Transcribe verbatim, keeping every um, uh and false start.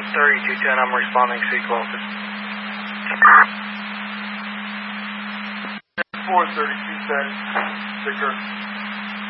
thirty-two ten, I'm responding, C closest. four thirty-two ten, Sticker.